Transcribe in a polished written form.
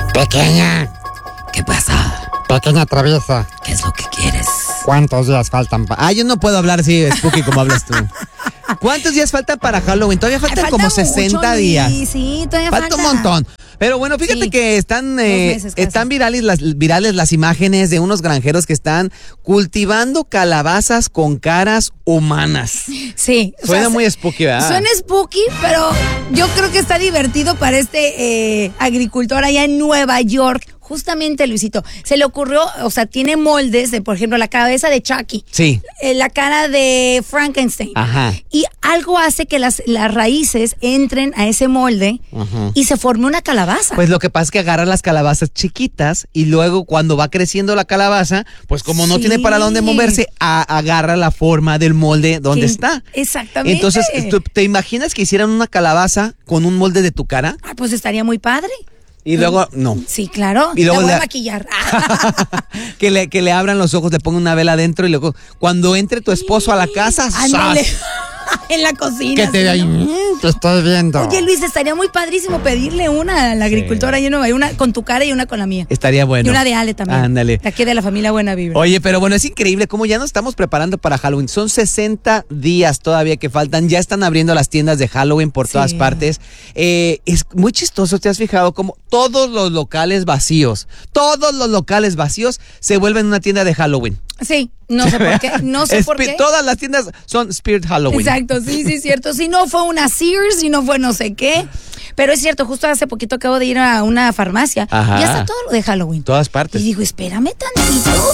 Pequeña, ¿Qué pasa? pequeña traviesa. ¿Qué es lo que quieres? ¿Cuántos días faltan Yo no puedo hablar así, Spooky, como hablas tú. ¿Cuántos días faltan para Halloween? Todavía faltan Falta como mucho, 60 días. Luis, sí, todavía Falta un montón. Pero bueno, fíjate Sí. que están, meses casi. están virales las imágenes de unos granjeros que están cultivando calabazas con caras humanas. Sí. o Suena sea, muy spooky, ¿verdad? Suena spooky, pero yo creo que está divertido para este agricultor allá en Nueva York. Justamente, Luisito, se le ocurrió, o sea, tiene moldes de, por ejemplo, la cabeza de Chucky. Sí. La cara de Frankenstein. Ajá. Y algo hace que las raíces entren a ese molde y se forme una calabaza. Pues lo que pasa es que agarra las calabazas chiquitas y luego cuando va creciendo la calabaza, pues como no Sí. tiene para dónde moverse, agarra la forma del molde donde Sí, está. exactamente. Entonces, ¿te imaginas que hicieran una calabaza con un molde de tu cara? Pues estaría muy padre. Y luego, no. Sí, claro. Y luego la voy a le- maquillar. que le abran los ojos, le pongan una vela adentro y luego cuando entre tu esposo a la casa, Ándale. ¡zas! En la cocina. Que te sí, vea ahí. ¿no? Te estoy viendo. Oye, Luis, estaría muy padrísimo pedirle una al agricultor ahí en Nueva York, una con tu cara y una con la mía. Estaría bueno. Y una de Ale también. Ándale. De aquí de la familia Buena Vibra. Oye, pero bueno, es increíble cómo ya nos estamos preparando para Halloween. Son 60 días todavía que faltan. Ya están abriendo las tiendas de Halloween por todas partes. Es muy chistoso, ¿te has fijado? Como todos los locales vacíos se vuelven una tienda de Halloween. Sí, no sé por qué. No sé por qué. Todas las tiendas son Spirit Halloween. Exacto, sí, cierto. Si no fue una Sears, si no fue no sé qué. Pero es cierto, justo hace poquito acabo de ir a una farmacia. Ajá. Ya está todo lo de Halloween. Todas partes. Y digo, espérame tantito.